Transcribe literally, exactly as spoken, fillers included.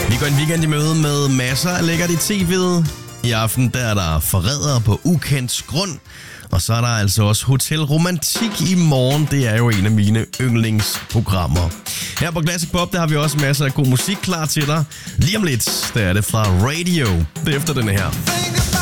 Vi går en weekend i møde med masser af lækkert i tv'et. I aften der er der Forrædere på ukendt grund. Og så er der altså også Hotel Romantik i morgen. Det er jo en af mine yndlingsprogrammer. Her på Classic Pop, der har vi også masser af god musik klar til dig. Lige om lidt, der er det fra Radio. Det er efter denne her.